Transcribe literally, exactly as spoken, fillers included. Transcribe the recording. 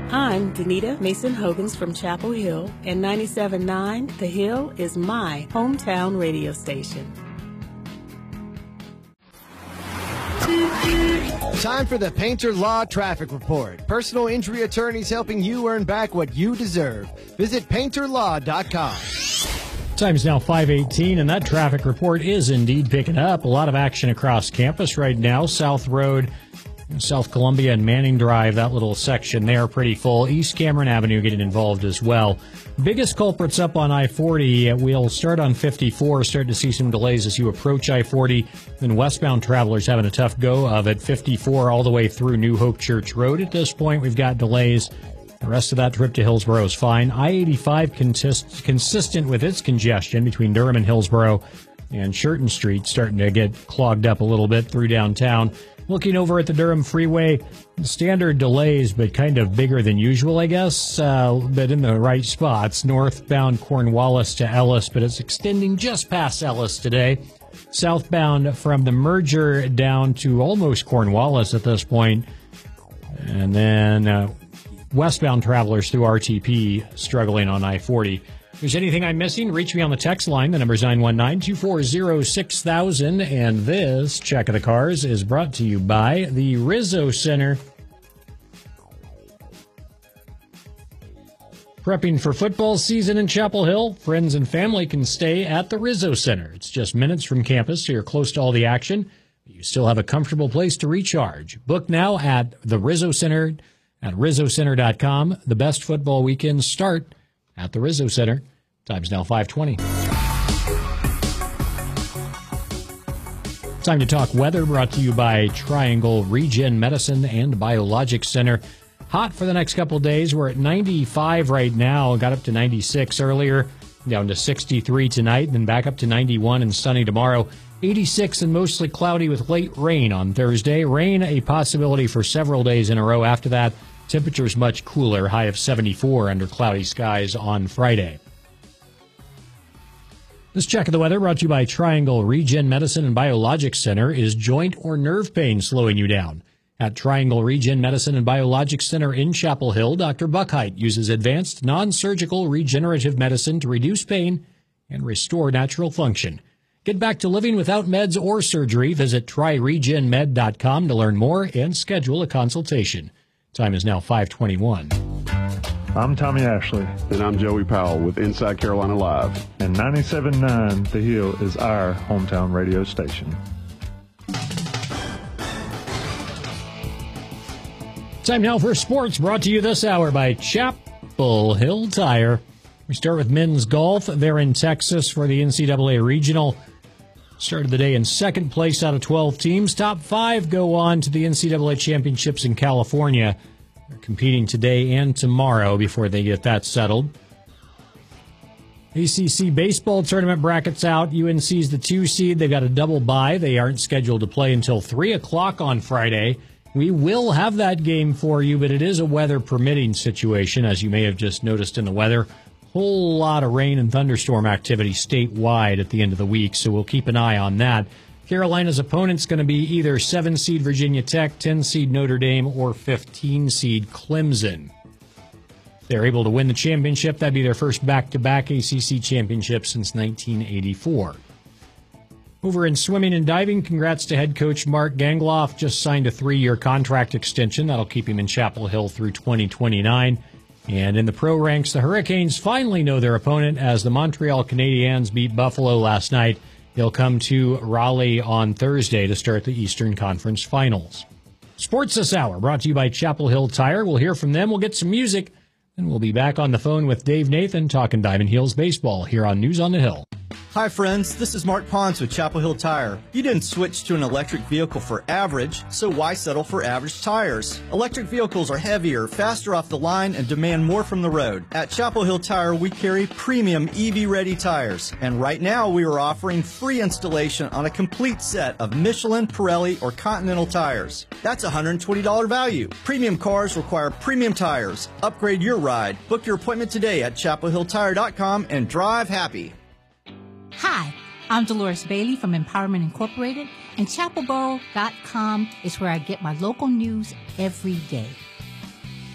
I'm Danita Mason-Hogans from Chapel Hill, and ninety-seven point nine The Hill is my hometown radio station. Time for the Painter Law Traffic Report. Personal injury attorneys helping you earn back what you deserve. Visit painter law dot com. Time's now five eighteen, and that traffic report is indeed picking up. A lot of action across campus right now. South Road, South Columbia, and Manning Drive, that little section there, pretty full. East Cameron Avenue getting involved as well. Biggest culprits up on I forty. We'll start on fifty-four, start to see some delays as you approach I forty. Then westbound travelers having a tough go of it. fifty-four all the way through New Hope Church Road. At this point, we've got delays. The rest of that trip to Hillsborough is fine. I eighty-five consist, consistent with its congestion between Durham and Hillsborough, and Churton Street starting to get clogged up a little bit through downtown. Looking over at the Durham Freeway, standard delays, but kind of bigger than usual, I guess, uh, but in the right spots. Northbound Cornwallis to Ellis, but it's extending just past Ellis today. Southbound from the merger down to almost Cornwallis at this point. And then uh, westbound travelers through R T P struggling on I forty. If there's anything I'm missing, reach me on the text line. The number's nine one nine, two four zero, six thousand. And this Check of the Cars is brought to you by the Rizzo Center. Prepping for football season in Chapel Hill, friends and family can stay at the Rizzo Center. It's just minutes from campus, so you're close to all the action. You still have a comfortable place to recharge. Book now at the Rizzo Center at rizzo center dot com. The best football weekends start at the Rizzo Center. Time's now five twenty. Time to talk weather, brought to you by Triangle Regen Medicine and Biologics Center. Hot for the next couple days. We're at ninety-five right now. Got up to ninety-six earlier, down to sixty-three tonight, then back up to ninety-one and sunny tomorrow. eighty-six and mostly cloudy with late rain on Thursday. Rain a possibility for several days in a row after that. Temperatures much cooler, high of seventy-four under cloudy skies on Friday. This check of the weather brought to you by Triangle Regen Medicine and Biologics Center. Is joint or nerve pain slowing you down? At Triangle Regen Medicine and Biologics Center in Chapel Hill, Doctor Buckheit uses advanced non-surgical regenerative medicine to reduce pain and restore natural function. Get back to living without meds or surgery. Visit try regen med dot com to learn more and schedule a consultation. Time is now five twenty-one. I'm Tommy Ashley. And I'm Joey Powell with Inside Carolina Live. And ninety-seven point nine The Hill is our hometown radio station. Time now for sports, brought to you this hour by Chapel Hill Tire. We start with men's golf. They're in Texas for the N C double A Regional. Started the day in second place out of twelve teams. Top five go on to the N C double A Championships in California. They're competing today and tomorrow before they get that settled. A C C baseball tournament brackets out. U N C's the two seed. They've got a double bye. They aren't scheduled to play until three o'clock on Friday. We will have that game for you, but it is a weather permitting situation, as you may have just noticed in the weather. Whole lot of rain and thunderstorm activity statewide at the end of the week, so we'll keep an eye on that. Carolina's opponent's going to be either seven seed Virginia Tech, ten seed Notre Dame, or fifteen seed Clemson. If they're able to win the championship, that'd be their first back-to-back A C C championship since nineteen eighty-four. Over in swimming and diving, congrats to head coach Mark Gangloff. Just signed a three-year contract extension. That'll keep him in Chapel Hill through twenty twenty-nine. And in the pro ranks, the Hurricanes finally know their opponent as the Montreal Canadiens beat Buffalo last night. They'll come to Raleigh on Thursday to start the Eastern Conference Finals. Sports this hour brought to you by Chapel Hill Tire. We'll hear from them. We'll get some music. And we'll be back on the phone with Dave Nathan talking Diamond Heels baseball here on News on the Hill. Hi friends, this is Mark Pons with Chapel Hill Tire. You didn't switch to an electric vehicle for average, so why settle for average tires? Electric vehicles are heavier, faster off the line, and demand more from the road. At Chapel Hill Tire, we carry premium E V-ready tires. And right now, we are offering free installation on a complete set of Michelin, Pirelli, or Continental tires. That's a one hundred twenty dollars value. Premium cars require premium tires. Upgrade your ride. Book your appointment today at chapel hill tire dot com and drive happy. Hi, I'm Dolores Bailey from Empowerment Incorporated, and chapel borough dot com is where I get my local news every day.